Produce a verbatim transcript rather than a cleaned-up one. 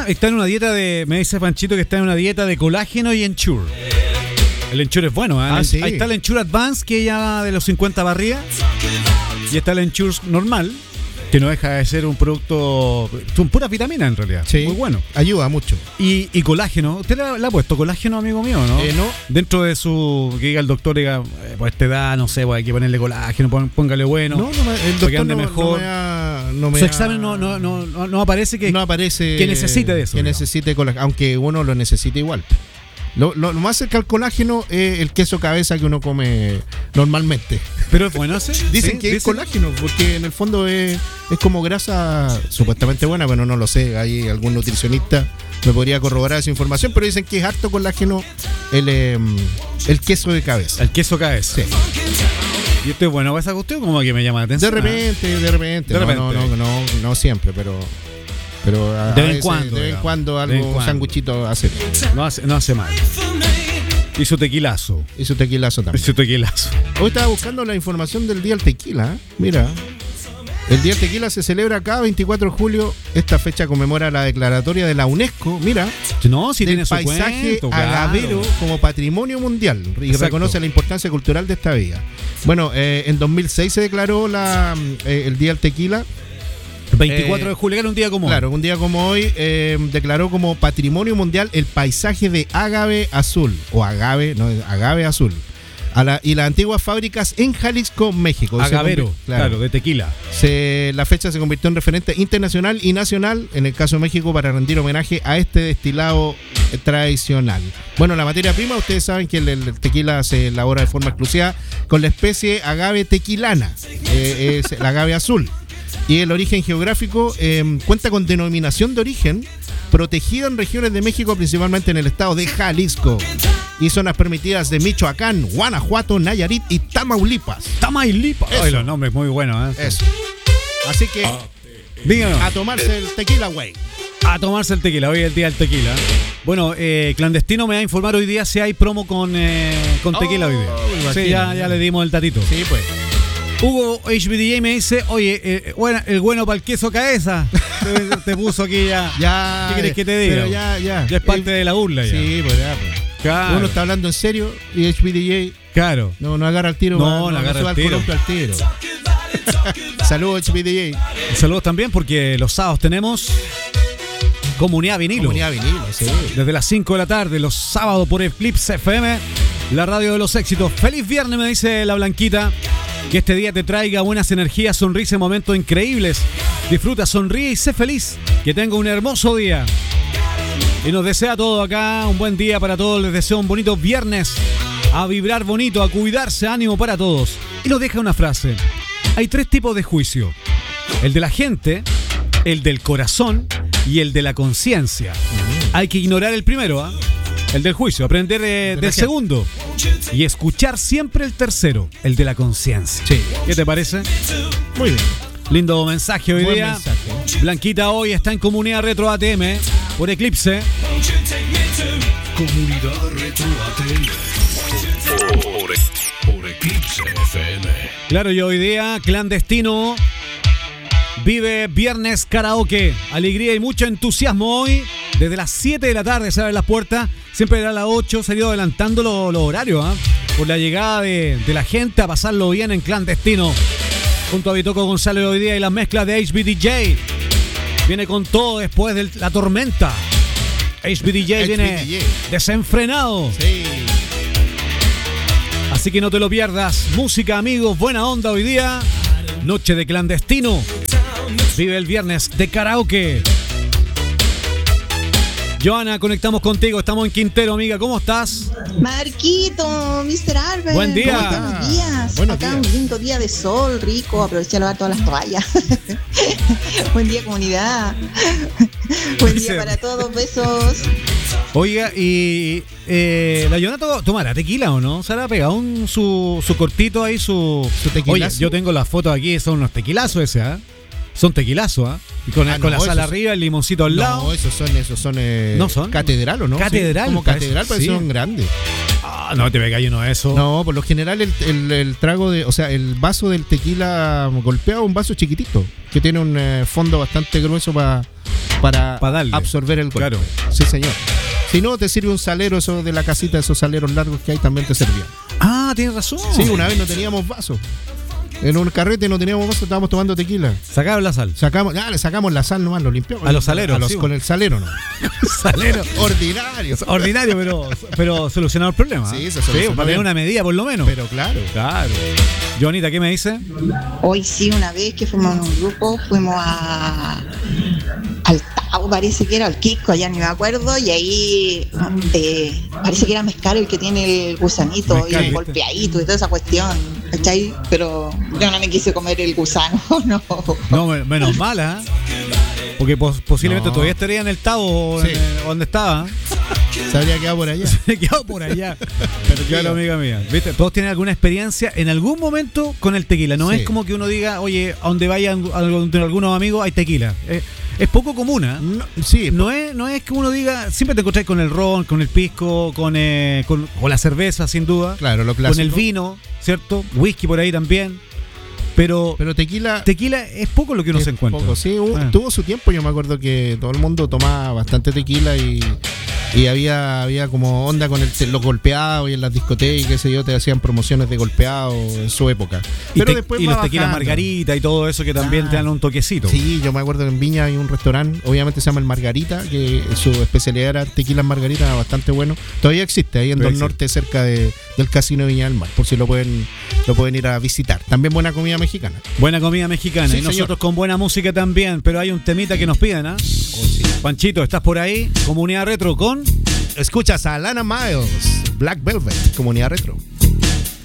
está en una dieta de, me dice Panchito que está en una dieta de colágeno y Ensure. El Ensure es bueno, ¿eh? Ah, sí. Ahí está el Ensure Advance, que ya de los cincuenta barriga. Y está el Ensure normal, que no deja de ser un producto, son puras vitaminas en realidad. Sí. Muy bueno. Ayuda mucho. Y, y colágeno. ¿Usted le, le ha puesto colágeno, amigo mío, no? Eh, no. Dentro de su, que diga el doctor, diga, eh, pues esta edad, no sé, pues hay que ponerle colágeno, pon- póngale bueno. No, no me, el para que doctor ande no, mejor. no me ha, no me Su ha- examen no, no, no, no, no aparece que, no aparece que necesite de eso. que digamos. necesite colágeno, aunque uno lo necesita igual. Lo, lo, lo más cerca al colágeno es el queso cabeza que uno come normalmente. Pero es bueno, ¿sí? Dicen Sí, que es dicen- colágeno, porque en el fondo es, es como grasa supuestamente buena, pero no lo sé. Hay algún nutricionista me podría corroborar esa información, pero dicen que es harto colágeno el, eh, el queso de cabeza. El queso cabeza. Sí. Y esto es bueno para esa cuestión, como que me llama la De atención. repente, de repente. De no, repente. No, no, no, no siempre, pero. Pero a De vez en veces, cuando, De vez en digamos. cuando De vez algo, en un cuando. sanguchito hace. ¿Ah? No hace, no hace mal. Y su tequilazo. Y su tequilazo Y también. su tequilazo. Hoy estaba buscando la información del Día del Tequila. ¿eh? Mira. El Día del Tequila se celebra cada veinticuatro de julio. Esta fecha conmemora la declaratoria de la UNESCO, mira, No, si del tiene su paisaje cuento, claro. agavero como patrimonio mundial y Exacto. reconoce la importancia cultural de esta vía. Bueno, eh, en dos mil seis se declaró la, eh, el Día del Tequila. veinticuatro Eh, de julio, que era un día como Claro, un día como hoy eh, declaró como patrimonio mundial el paisaje de agave azul, o agave, no, agave azul. A la, y las antiguas fábricas en Jalisco, México. Se agavero, convi- claro. de tequila. Se- la fecha se convirtió en referente internacional y nacional, en el caso de México, para rendir homenaje a este destilado eh, tradicional. Bueno, la materia prima, ustedes saben que el, el tequila se elabora de forma exclusiva con la especie agave tequilana, eh, es el agave azul. Y el origen geográfico eh, cuenta con denominación de origen protegida en regiones de México, principalmente en el estado de Jalisco. Y zonas permitidas de Michoacán, Guanajuato, Nayarit y Tamaulipas. Tamaulipas. Eso. Ay, los nombres muy buenos, ¿eh? Eso. Así que Díganos. a tomarse el tequila, güey. A tomarse el tequila, hoy es el día del tequila. Bueno, eh, Clandestino me va a informar hoy día si hay promo con, eh, con tequila Oh, hoy día. imagino. Sí, ya, ya le dimos el tatito. Sí, pues. Hugo H B D J me dice, oye, eh, bueno, el bueno para el queso cabeza. te, te puso aquí ya. Ya. ¿Qué querés que te diga? Pero ya, ya. Ya es parte de la burla ya. Sí, pues ya. Pues. Claro. Uno está hablando en serio y H B D J Claro. no, no agarra el tiro. No, va- no agarra se va el al tiro. coloquio al tiro. Saludos, H B D J. Saludos también porque los sábados tenemos Comunidad Vinilo. Comunidad vinilo, sí. Desde las cinco de la tarde, los sábados por Eclipse F M, la radio de los éxitos. Feliz viernes, me dice la Blanquita. Que este día te traiga buenas energías, sonrisa y momentos increíbles. Disfruta, sonríe y sé feliz. Que tenga un hermoso día. Y nos desea todo acá, un buen día para todos. Les deseo un bonito viernes. A vibrar bonito, a cuidarse, ánimo para todos. Y nos deja una frase. Hay tres tipos de juicio. El de la gente, el del corazón y el de la conciencia. Hay que ignorar el primero, ¿ah? El del juicio, aprender eh, del segundo y escuchar siempre el tercero, el de la conciencia. Sí. ¿Qué te parece? Muy bien. Lindo mensaje hoy Buen día. mensaje. Blanquita hoy está en Comunidad Retro A T M por Eclipse. Comunidad Retro A T M por, por Eclipse F M. Claro, y hoy día Clandestino vive viernes karaoke. Alegría y mucho entusiasmo hoy. Desde las siete de la tarde se abren las puertas. Siempre era a las ocho. Se ha ido adelantando los lo horarios, ¿eh? Por la llegada de, de la gente a pasarlo bien en Clandestino. Junto a Bitoco González hoy día y las mezclas de H B D J. Viene con todo después de la tormenta. H B D J viene H B D J. desenfrenado. Sí. Así que no te lo pierdas. Música, amigos, buena onda hoy día. Noche de Clandestino. Vive el viernes de karaoke. Joana, conectamos contigo. Estamos en Quintero, amiga. ¿Cómo estás? Marquito, mister Albert. Buen día. ¿Cómo están? Buenos días. Buenos Acá días. un lindo día de sol, rico. Aproveché a lavar todas las toallas. Buen día, comunidad. Buen día para todos. Besos. Oiga, y eh, la Joana to- tomará tequila o no? ¿Se le ha pegado un, su, su cortito ahí, su... Su tequilazo. Oye, yo tengo las fotos aquí, son unos tequilazos ese, ¿ah? Son tequilazos, ¿ah? Y con, Ah, con no, la sal esos- arriba, el limoncito al lado. No, esos son, esos son, eh, ¿No son? catedral, ¿o no? Catedral, Sí, como parece- catedral, pero sí. son grandes. Ah, no te pegas uno de eso. No, por lo general el, el- el trago de, o sea, el vaso del tequila golpeado es un vaso chiquitito que tiene un eh, fondo bastante grueso para para Pa darle. absorber el golpe. Claro. Sí, señor. Si no, te sirve un salero, eso de la casita, esos saleros largos que hay, también te servía. Ah, tienes razón. Sí, una vez no teníamos vaso. En un carrete no teníamos vaso, estábamos tomando tequila. Sacaron la sal. Sacamos, ah, le sacamos la sal nomás, lo limpiamos. A los saleros, A los, sí, con el salero, ¿no? Salero. Ordinario. Ordinario, pero, pero solucionado el problema. Sí, se solucionó para tener bien. una medida por lo menos. Pero claro. Claro. Joanita, ¿qué me dice? Hoy sí, una vez que fuimos en un grupo, fuimos a al Tao, parece que era, al Quisco, ya ni me acuerdo, y ahí eh, parece que era mezcal el que tiene el gusanito Mezcal, y el ¿viste? golpeadito y toda esa cuestión, ¿cachai? Pero yo no me quise comer el gusano, no. No, me- menos mala, ¿eh? Porque pos- posiblemente No. todavía estaría en el Tavo Sí. en- donde estaba. Se habría quedado por allá. Se quedó por allá. Pero claro, amiga mía. ¿Viste? Todos tienen alguna experiencia en algún momento con el tequila. No Sí. es como que uno diga, oye, a donde vayan a donde algunos amigos hay tequila. Es, es poco común, ¿eh? No, sí, No es, no es que uno diga, siempre te encontrás con el ron, con el pisco, con, eh, con, con la cerveza, sin duda. claro, lo clásico. Con el vino, ¿cierto? Whisky por ahí también. Pero, Pero tequila. tequila es poco lo que uno es se encuentra. poco, sí, hubo- Ah. tuvo su tiempo. Yo me acuerdo que todo el mundo tomaba bastante tequila y, y había, había como onda con el, los golpeados y en las discotecas y qué sé yo, te hacían promociones de golpeados en su época. Y, Pero te- después y va los tequilas bajando. margarita y todo eso que también Ah. te dan un toquecito. Sí, yo me acuerdo que en Viña hay un restaurante, obviamente se llama el Margarita, que su especialidad era tequila margarita, bastante bueno. Todavía existe ahí en Todavía Don Norte, cerca de, del Casino de Viña del Mar, por si lo pueden, lo pueden ir a visitar. También buena comida mexicana. Buena comida mexicana. Sí, y nosotros señor. con buena música también. Pero hay un temita que nos piden, ¿ah? Panchito, ¿estás por ahí? Comunidad Retro con... Escuchas a Lana Miles, Black Velvet, Comunidad Retro.